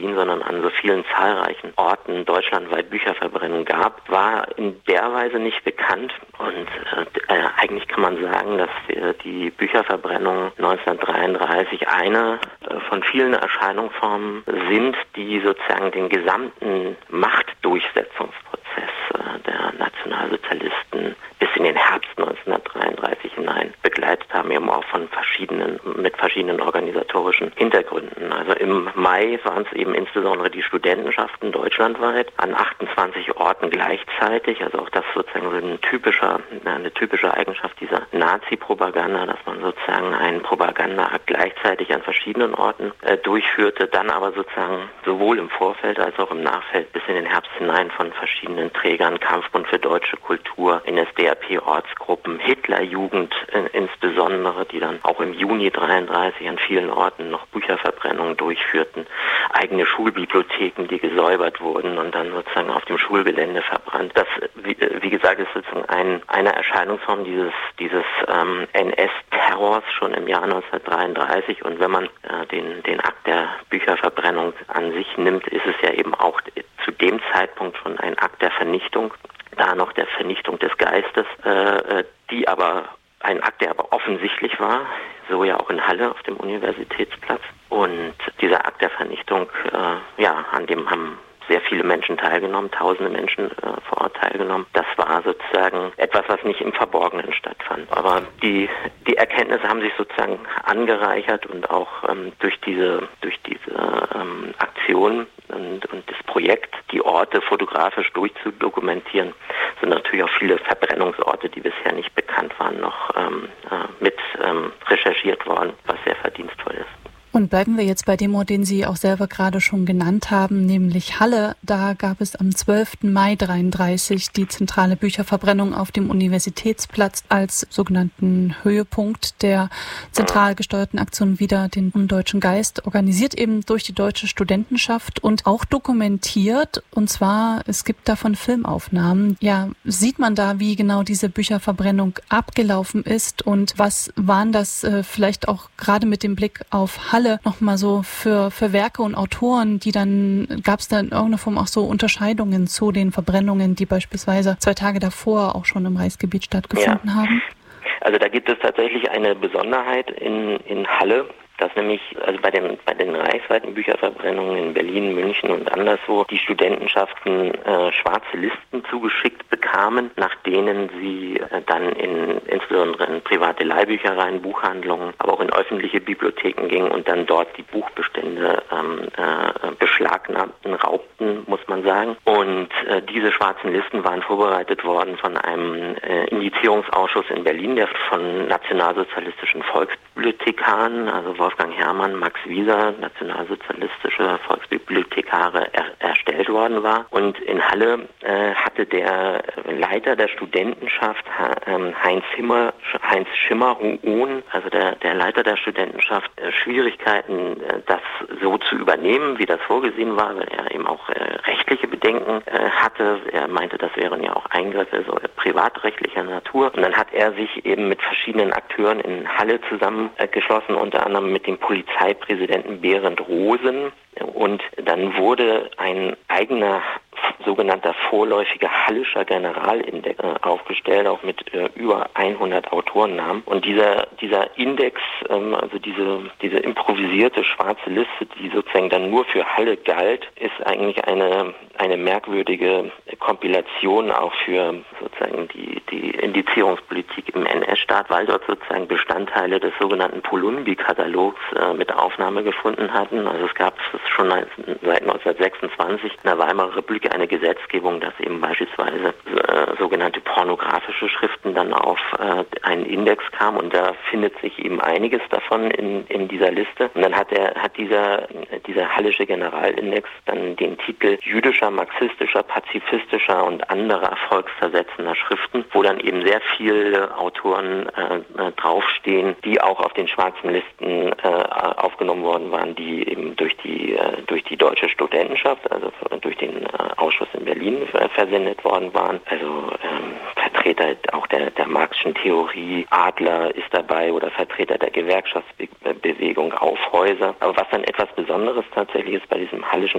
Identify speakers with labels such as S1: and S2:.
S1: sondern an so vielen zahlreichen Orten deutschlandweit Bücherverbrennung gab, war in der Weise nicht bekannt. Und eigentlich kann man sagen, dass die Bücherverbrennung 1933 eine von vielen Erscheinungsformen sind, die sozusagen den gesamten Machtdurchsetzungsprozess der Nationalsozialisten bis in den Herbst 1933 hinein begleitet haben, eben auch mit verschiedenen organisatorischen Hintergründen. Also im Mai waren es eben insbesondere die Studentenschaften deutschlandweit an 28 Orten gleichzeitig, also auch das sozusagen so eine typische Eigenschaft dieser Nazi-Propaganda, dass man sozusagen einen Propagandaakt gleichzeitig an verschiedenen Orten durchführte, dann aber sozusagen sowohl im Vorfeld als auch im Nachfeld bis in den Herbst hinein von verschiedenen Trägern, Kampfbund für deutsche Kultur, NSDAP-Ortsgruppen, Hitlerjugend insbesondere, die dann auch im Juni 1933 an vielen Orten noch Bücherverbrennungen durchführten, eigene Schulbibliotheken, die gesäubert wurden und dann sozusagen auf dem Schulgelände verbrannt. Das, wie gesagt, ist sozusagen eine Erscheinungsform dieses NS-Terrors schon im Jahr 1933, und wenn man den Akt der Bücherverbrennung an sich nimmt, ist es ja eben auch zu dem Zeitpunkt schon ein Akt der Vernichtung, da noch der Vernichtung des Geistes, ein Akt, der aber offensichtlich war, so ja auch in Halle auf dem Universitätsplatz. Und dieser Akt der Vernichtung, an dem haben sehr viele Menschen teilgenommen, tausende Menschen vor Ort teilgenommen. Das war sozusagen etwas, was nicht im Verborgenen stattfand. Aber die Erkenntnisse haben sich sozusagen angereichert, und auch durch diese Aktion und das Projekt, die Orte fotografisch durchzudokumentieren, sind natürlich auch viele Verbrennungsorte, die bisher nicht bekannt waren, noch mit recherchiert worden, was sehr verdienstvoll ist.
S2: Und bleiben wir jetzt bei dem Ort, den Sie auch selber gerade schon genannt haben, nämlich Halle. Da gab es am 12. Mai 1933 die zentrale Bücherverbrennung auf dem Universitätsplatz als sogenannten Höhepunkt der zentral gesteuerten Aktion Wider den undeutschen Geist, organisiert eben durch die deutsche Studentenschaft und auch dokumentiert. Und zwar, es gibt davon Filmaufnahmen. Ja, sieht man da, wie genau diese Bücherverbrennung abgelaufen ist, und was waren das vielleicht auch gerade mit dem Blick auf Halle nochmal so für Werke und Autoren, gab es da in irgendeiner Form auch so Unterscheidungen zu den Verbrennungen, die beispielsweise 2 Tage davor auch schon im Reichsgebiet stattgefunden haben?
S1: Also da gibt es tatsächlich eine Besonderheit in Halle, dass nämlich bei den reichsweiten Bücherverbrennungen in Berlin, München und anderswo die Studentenschaften schwarze Listen zugeschickt bekamen, nach denen sie dann insbesondere in private Leihbüchereien, Buchhandlungen, aber auch in öffentliche Bibliotheken gingen und dann dort die Buchbestände beschlagnahmten, raubten, muss man sagen. Und diese schwarzen Listen waren vorbereitet worden von einem Indizierungsausschuss in Berlin, der von nationalsozialistischen Volksbibliothekaren, also Wolfgang Herrmann, Max Wieser, nationalsozialistische Volksbibliothekare, erstellt worden war. Und in Halle hatte der Leiter der Studentenschaft, Heinz Schimmer-Huon, also der Leiter der Studentenschaft, Schwierigkeiten, das so zu übernehmen, wie das vorgesehen war, weil er eben auch rechtliche Bedenken hatte. Er meinte, das wären ja auch Eingriffe so privatrechtlicher Natur. Und dann hat er sich eben mit verschiedenen Akteuren in Halle zusammengeschlossen, unter anderem mit dem Polizeipräsidenten Berend Rosen. Und dann wurde ein eigener sogenannter vorläufiger Hallischer Generalindex aufgestellt, auch mit über 100 Autorennamen. Und dieser Index, also diese improvisierte schwarze Liste, die sozusagen dann nur für Halle galt, ist eigentlich eine merkwürdige Kompilation auch für sozusagen die Indizierungspolitik im NS-Staat, weil dort sozusagen Bestandteile des sogenannten Polumbi-Katalogs mit Aufnahme gefunden hatten. Also es gab schon seit 1926 in der Weimarer Republik eine Gesetzgebung, dass eben beispielsweise sogenannte pornografische Schriften dann auf einen Index kamen, und da findet sich eben einiges davon in dieser Liste. Und dann hat dieser Hallische Generalindex dann den Titel jüdischer, marxistischer, pazifistischer und anderer volkszersetzender Schriften, wo dann eben sehr viele Autoren draufstehen, die auch auf den schwarzen Listen aufgenommen worden waren, die eben durch die deutsche Studentenschaft, also durch den Ausschuss in Berlin versendet worden waren. Also Vertreter auch der Marxischen Theorie, Adler ist dabei, oder Vertreter der Gewerkschaftsbewegung, Aufhäuser. Aber was dann etwas Besonderes tatsächlich ist bei diesem Hallischen